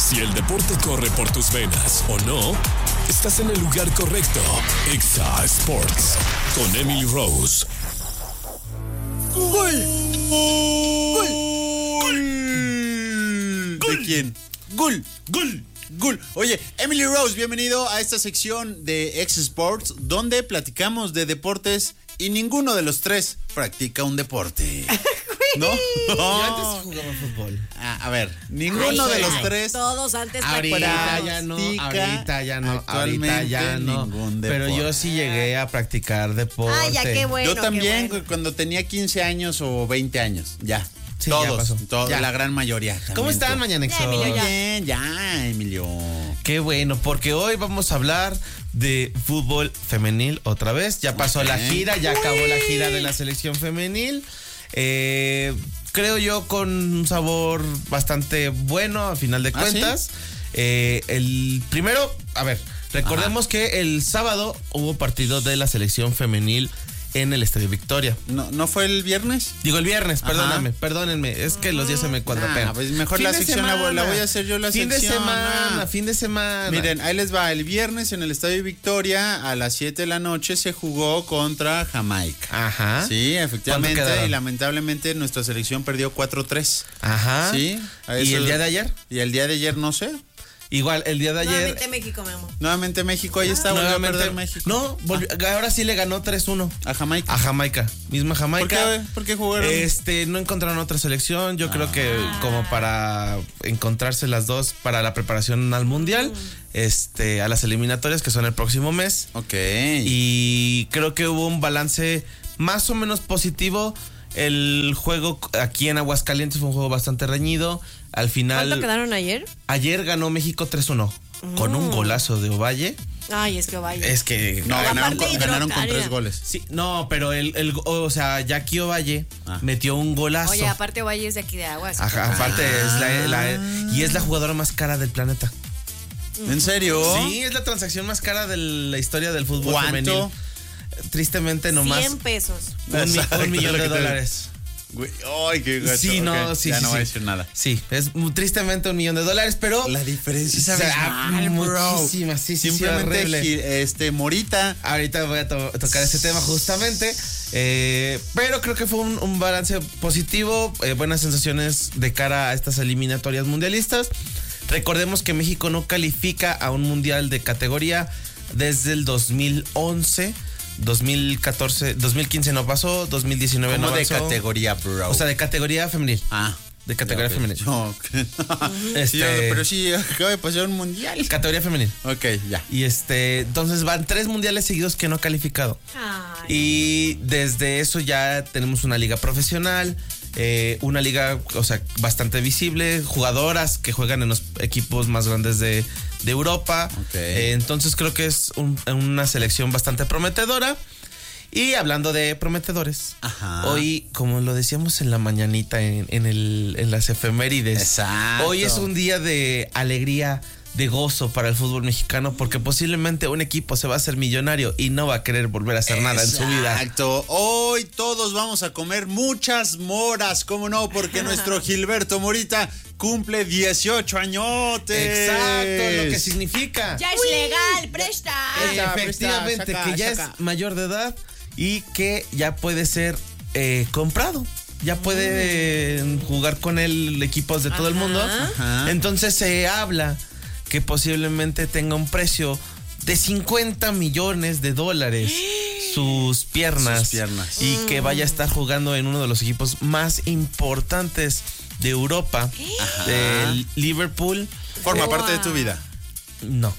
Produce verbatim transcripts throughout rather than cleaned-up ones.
Si el deporte corre por tus venas o no, estás en el lugar correcto. Exa Sports con Emily Rose. ¡Gol! ¡Gol! ¡Gol! ¿De quién? ¡Gol! ¡Gol! ¡Gol! Oye, Emily Rose, bienvenido a esta sección de Exa Sports, donde platicamos de deportes y ninguno de los tres practica un deporte. ¿No? Yo antes sí jugaba fútbol. Ah, a ver, ninguno Ay, de los ay, tres. Todos antes Ahorita practicamos. ya no, Practica ahorita ya no, ahorita actualmente ya no. ningún Pero deporte. yo sí llegué a practicar deporte. Ay, ya qué bueno. Yo también, qué bueno. cuando tenía quince años o veinte años, ya. Sí, ya Todos, pasó. todo- Ya. la gran mayoría. También ¿Cómo están, tú. Mañanexo? Ya, Emilio, ya. Bien, ya, Emilio. Qué bueno, porque hoy vamos a hablar de fútbol femenil otra vez. Ya pasó Ok. la gira, ya acabó la gira de la selección femenil. Eh, creo yo con un sabor bastante bueno a final de ¿Ah, cuentas. Eh, el primero, a ver, recordemos que el sábado hubo partido de la selección femenil en el Estadio Victoria. ¿No, ¿No fue el viernes? Digo el viernes, Ajá. perdóname, perdónenme, es que los días se me cuadrapean. Ah, pues mejor Fin la de sección la voy- la voy a hacer yo la fin sección. de semana, Ah. fin de semana. Miren, ahí les va. El viernes en el Estadio Victoria a las siete de la noche se jugó contra Jamaica. Ajá. Sí, efectivamente. ¿Cuánto quedaron? Y lamentablemente nuestra selección perdió cuatro tres. Ajá. Sí. a ¿Y eso- el día de ayer? Y el día de ayer no sé. Igual, el día de ayer. Nuevamente México, mi amor. Nuevamente México, ahí está, volvió a nuevamente- perder México. No, volvió- ahora sí le ganó tres uno A Jamaica. a Jamaica. Misma ¿Por Jamaica. qué, ¿Por qué jugaron? Este, no encontraron otra selección. Yo creo que como para encontrarse las dos para la preparación al mundial, este, a las eliminatorias que son el próximo mes. Ok. Y creo que hubo un balance más o menos positivo. El juego aquí en Aguascalientes fue un juego bastante reñido. Al final, ¿Cuánto quedaron ayer? ayer ganó México tres uno con un golazo de Ovalle. Ay, es que vaya. Es que No, La ganaron, parte con, ganaron con hidrocálida. tres goles. sí, no, pero el, el o sea, Jackie Ovalle Ah. metió un golazo. Oye, aparte Valle es de aquí de Aguas. Ajá, aparte es la, la- y es la jugadora más cara del planeta. ¿En serio? Sí, es la transacción más cara de la historia del fútbol ¿Cuánto? femenil. Tristemente nomás cien pesos. un, mi- Exacto, un millón lo de que te- dólares. Güey, ay, qué gacho. Sí, no, Ok, sí, ya sí, no voy a sí. decir nada. Sí, es muy- tristemente un millón de dólares, pero La diferencia o sea, ¿sabes? Mal, bro. muchísima, sí, sí, sí, Simplemente horrible. gi- este Morita. Ahorita voy a to- tocar ese tema justamente, eh, pero creo que fue un, un balance positivo, eh, buenas sensaciones de cara a estas eliminatorias mundialistas. Recordemos que México no califica a un mundial de categoría desde el dos mil once, dos mil catorce, dos mil quince no pasó, dos mil diecinueve Como no de pasó. categoría, bro. O sea, de categoría femenil. ah. De categoría Ya, femenil. yo- Este- Sí, pero sí, acaba de pasar un mundial. Categoría femenil. Ok, ya. Y este, entonces van tres mundiales seguidos que no ha calificado. Ay. Y desde eso ya tenemos una liga profesional, eh, una liga, o sea, bastante visible, jugadoras que juegan en los equipos más grandes de, de Europa. Ok. Eh, entonces creo que es un- una selección bastante prometedora. Y hablando de prometedores, Ajá. hoy, como lo decíamos en la mañanita en, en, el, en las efemérides, Exacto. hoy es un día de alegría, de gozo para el fútbol mexicano, porque posiblemente un equipo se va a hacer millonario y no va a querer volver a hacer nada en su vida. Exacto. Hoy todos vamos a comer muchas moras, ¿cómo no? Porque nuestro Gilberto Morita cumple dieciocho añotes. Exacto, lo que significa. Ya es legal, presta. Presta, Efectivamente, presta, saca, que ya saca. es mayor de edad y que ya puede ser eh, comprado. Ya puede eh, jugar con él equipos de todo el Ajá. mundo. Ajá. Entonces se habla que posiblemente tenga un precio de cincuenta millones de dólares sus piernas, Sus piernas. y que vaya a estar jugando en uno de los equipos más importantes de Europa, del Liverpool. Forma Wow. parte de tu vida. No.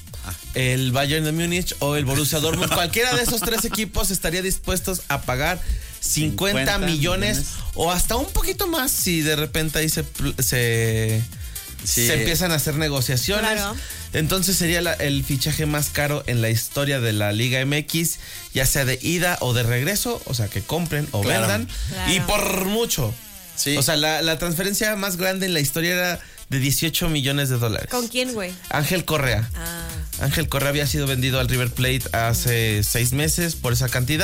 El Bayern de Múnich o el Borussia Dortmund, cualquiera de esos tres equipos estaría dispuestos a pagar cincuenta, cincuenta millones, millones. o hasta un poquito más si de repente ahí se, pl- se, Sí. se empiezan a hacer negociaciones. Claro. Entonces sería la- el fichaje más caro en la historia de la Liga M X, ya sea de ida o de regreso, o sea, que compren o Claro. vendan, Claro. y por mucho. Sí. O sea, la, la transferencia más grande en la historia era de dieciocho millones de dólares. ¿Con quién, güey? Ángel Correa. Ah. Ángel Correa había sido vendido al River Plate hace seis meses por esa cantidad.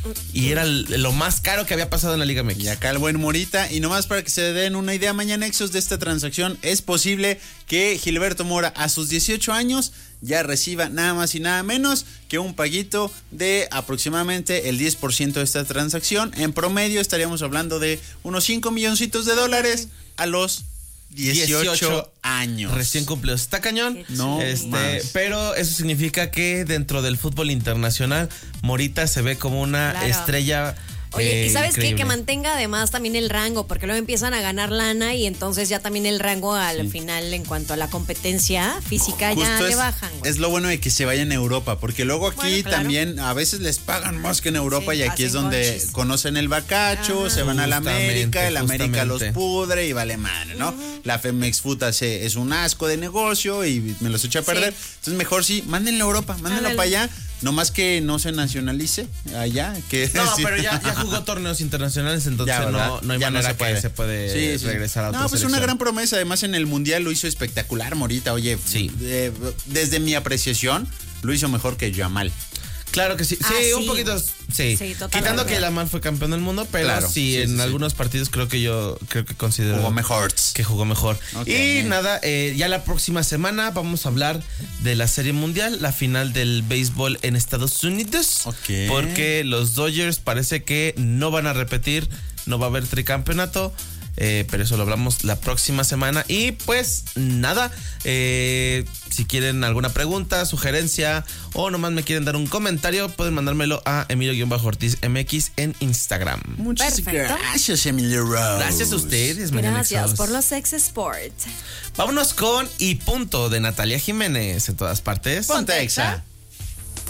y era lo más caro que había pasado en la Liga M X. Y acá el buen Morita. Y nomás para que se den una idea, mañana Nexos de esta transacción, es posible que Gilberto Mora a sus dieciocho años ya reciba nada más y nada menos que un paguito de aproximadamente el diez por ciento de esta transacción. En promedio estaríamos hablando de unos cinco milloncitos de dólares a los dieciocho años. Recién cumplidos. Está cañón. No este, más. pero eso significa que dentro del fútbol internacional, Morita se ve como una Claro. estrella. Oye, eh, ¿y sabes qué? increíble. Que mantenga además también el rango, porque luego empiezan a ganar lana y entonces ya también el rango al final en cuanto a la competencia física ya Justo le es, bajan. güey. es lo bueno de que se vayan a Europa, porque luego aquí Bueno, claro. también a veces les pagan más que en Europa Sí, y aquí es hacen donde conchis. conocen el bacacho, Ajá. se van a la Justamente, América, el América los justamente. pudre y vale madre, ¿no? La Femex Food hace- es un asco de negocio y me los echa a perder. Sí. Entonces mejor sí, mándenlo a Europa, mándenlo Ándale. para allá, nomás que no se nacionalice allá. Que, No, sí. pero ya, ya jugó torneos internacionales, entonces Ya, ¿verdad? no, no hay Ya manera que se puede Sí, sí. regresar a otra No, pues selección. una gran promesa. Además, en el Mundial lo hizo espectacular, Morita. Oye, Sí. eh, desde mi apreciación, lo hizo mejor que Yamal. Claro que sí. Ah, Sí, un sí. poquito. Sí. Sí, totalmente. Quitando que Lamar fue campeón del mundo, pero Claro, sí, sí, en sí, sí. algunos partidos creo que yo creo que considero Jugó mejor. que jugó mejor. Ok. Y nada, eh, ya la próxima semana vamos a hablar de la Serie Mundial, la final del béisbol en Estados Unidos. Ok. Porque los Dodgers parece que no van a repetir, no va a haber tricampeonato. Eh, pero eso lo hablamos la próxima semana. Y pues nada, eh, si quieren alguna pregunta, sugerencia o nomás me quieren dar un comentario, pueden mandármelo a Emilio-Ortiz M X en Instagram. Muchas Perfecto. gracias, Emily Rose. Gracias a ustedes, Mañana Gracias Exos. por los ex Sport. Vámonos con Y Punto de Natalia Jiménez en todas partes. Ponte Exa.